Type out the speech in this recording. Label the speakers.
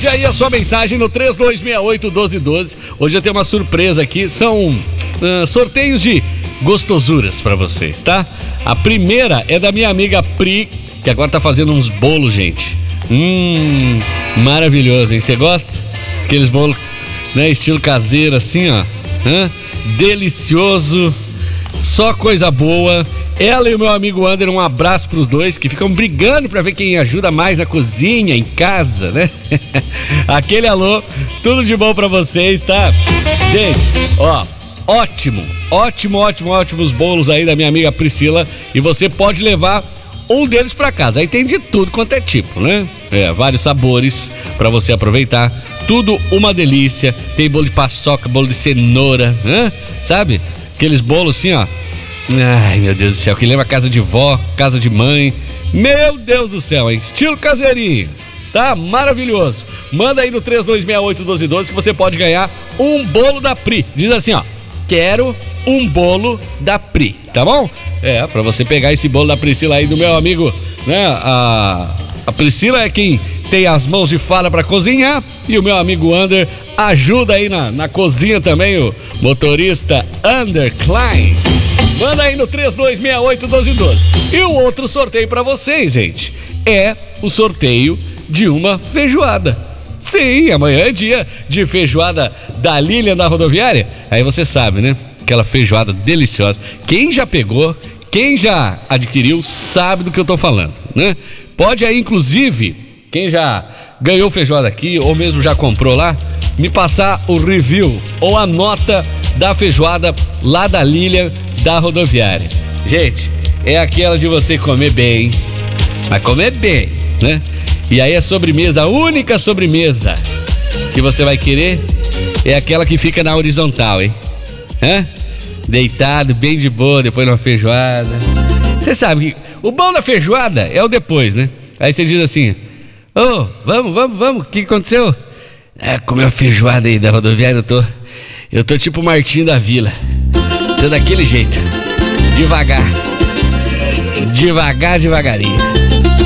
Speaker 1: Mande aí a sua mensagem no 3268-1212. Hoje eu tenho uma surpresa aqui, são sorteios de gostosuras pra vocês, tá? A primeira é da minha amiga Pri, que agora tá fazendo uns bolos, gente. Maravilhoso, hein? Você gosta? Aqueles bolos, né, estilo caseiro assim, ó. Delicioso, só coisa boa. Ela e o meu amigo Ander, um abraço pros dois que ficam brigando pra ver quem ajuda mais na cozinha, em casa, né? Aquele alô, tudo de bom pra vocês, tá? Gente, ó, ótimos bolos aí da minha amiga Priscila, e você pode levar um deles pra casa. Aí tem de tudo quanto é tipo, né? Vários sabores pra você aproveitar. Tudo uma delícia. Tem bolo de paçoca, bolo de cenoura, sabe? Aqueles bolos assim, ó. Ai, meu Deus do céu, que lembra casa de vó, casa de mãe. Meu Deus do céu, hein? Estilo caseirinho. Tá maravilhoso. Manda aí no 3268-1212 que você pode ganhar um bolo da Pri. Diz assim, ó: quero um bolo da Pri, tá bom? Pra você pegar esse bolo da Priscila aí do meu amigo, né? A Priscila é quem tem as mãos de fala pra cozinhar, e o meu amigo Ander ajuda aí na cozinha também, o motorista Ander Klein. Manda aí no 3268-1212. E o outro sorteio pra vocês, gente, é o sorteio de uma feijoada. Sim, amanhã é dia de feijoada da Lilian da Rodoviária. Aí você sabe, né? Aquela feijoada deliciosa. Quem já pegou, quem já adquiriu, sabe do que eu tô falando, né? Pode aí, inclusive, quem já ganhou feijoada aqui ou mesmo já comprou lá, me passar o review ou a nota da feijoada lá da Lilian da Rodoviária. Gente, é aquela de você comer bem, mas comer bem, né? E aí a sobremesa, a única sobremesa que você vai querer é aquela que fica na horizontal, hein? Deitado, bem de boa, depois de uma feijoada. Você sabe que o bom da feijoada é o depois, né? Aí você diz assim: vamos, o que aconteceu? Comer uma feijoada aí da Rodoviária, eu tô tipo o Martinho da Vila. Tô daquele jeito, devagarinho.